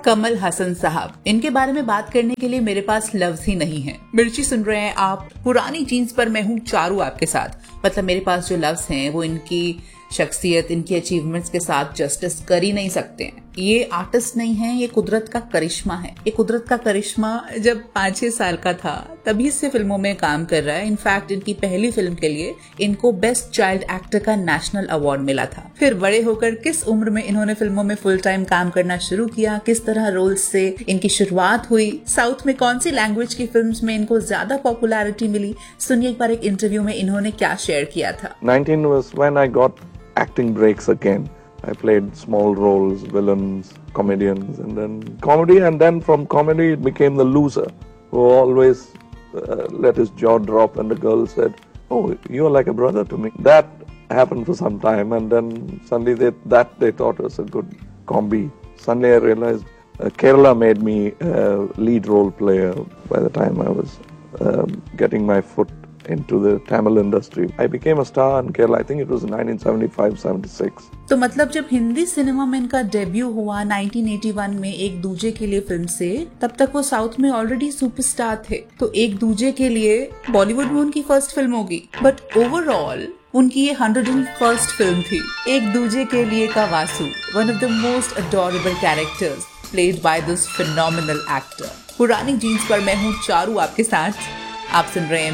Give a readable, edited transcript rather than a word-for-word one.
कमल हसन साहब, इनके बारे में बात करने के लिए मेरे पास लफ्ज ही नहीं है। मिर्ची सुन रहे हैं आप, पुरानी जीन्स पर मैं हूँ चारू आपके साथ। मतलब मेरे पास जो लफ्ज हैं वो इनकी शख्सियत, इनकी अचीवमेंट्स के साथ जस्टिस कर ही नहीं सकते हैं। ये आर्टिस्ट नहीं है, ये कुदरत का करिश्मा है। ये कुदरत का करिश्मा जब 5-6 साल का था तभी से फिल्मों में काम कर रहा है। इनफैक्ट इनकी पहली फिल्म के लिए इनको बेस्ट चाइल्ड एक्टर का नेशनल अवार्ड मिला था। फिर बड़े होकर किस उम्र में इन्होंने फिल्मों में फुल टाइम काम करना शुरू किया, किस तरह रोल्स से इनकी शुरुआत हुई, साउथ में कौन सी लैंग्वेज की फिल्म्स में इनको ज्यादा पॉपुलैरिटी मिली, सुनिए एक बार एक इंटरव्यू में इन्होंने क्या शेयर किया था। 19 was when I got acting breaks again. I played small roles, villains, comedians, and then from comedy it became the loser who always let his jaw drop and the girl said, "Oh, you are like a brother to me." That happened for some time, and then suddenly they thought it was a good combi. Suddenly I realized Kerala made me a lead role player by the time I was getting my foot into the Tamil industry. I became a star in Kerala. I think it was 1975-76. तो मतलब जब Hindi cinema में इनका debut हुआ 1981 में एक दूजे के लिए फिल्म से, तब तक वो साउथ में ऑलरेडी सुपरस्टार थे। तो एक दूजे के लिए बॉलीवुड में उनकी फर्स्ट फिल्म होगी, बट ओवरऑल उनकी ये 101st फिल्म थी। एक दूजे के लिए का Vasu, one of the most adorable characters played by this phenomenal actor. पुरानी जीन्स पर मैं हूँ चारू आपके साथ। आप सुन रहे हैं